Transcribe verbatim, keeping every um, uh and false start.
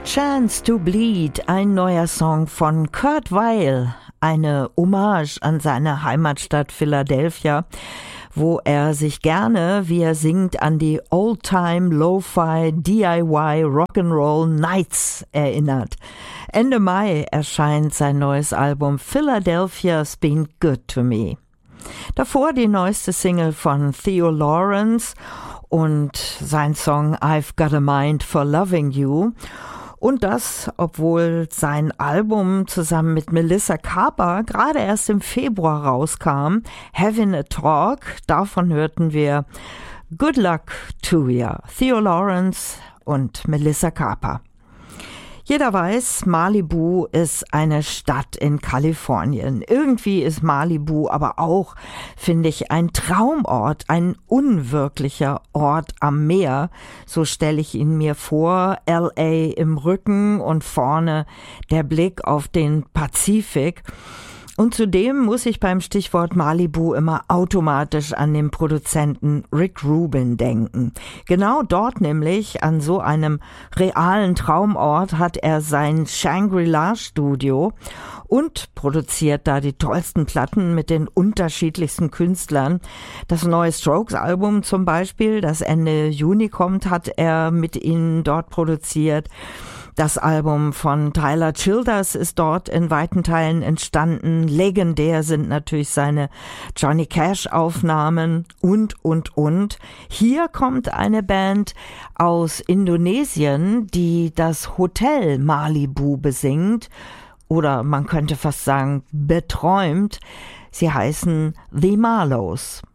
Chance to Bleed, ein neuer Song von Kurt Weill, eine Hommage an seine Heimatstadt Philadelphia, wo er sich gerne, wie er singt, an die Old-Time Lo-Fi D I Y Rock'n'Roll Nights erinnert. Ende Mai erscheint sein neues Album Philadelphia's Been Good to Me. Davor die neueste Single von Theo Lawrence und sein Song I've Got a Mind for Loving You. Und das, obwohl sein Album zusammen mit Melissa Carper gerade erst im Februar rauskam, Having a Talk, davon hörten wir Good Luck to You, Theo Lawrence und Melissa Carper. Jeder weiß, Malibu ist eine Stadt in Kalifornien. Irgendwie ist Malibu aber auch, finde ich, ein Traumort, ein unwirklicher Ort am Meer. So stelle ich ihn mir vor. L A im Rücken und vorne der Blick auf den Pazifik. Und zudem muss ich beim Stichwort Malibu immer automatisch an den Produzenten Rick Rubin denken. Genau dort nämlich, an so einem realen Traumort, hat er sein Shangri-La-Studio und produziert da die tollsten Platten mit den unterschiedlichsten Künstlern. Das neue Strokes-Album zum Beispiel, das Ende Juni kommt, hat er mit ihnen dort produziert. Das Album von Tyler Childers ist dort in weiten Teilen entstanden. Legendär sind natürlich seine Johnny Cash-Aufnahmen und, und, und. Hier kommt eine Band aus Indonesien, die das Hotel Malibu besingt. Oder man könnte fast sagen, beträumt. Sie heißen The Marlows.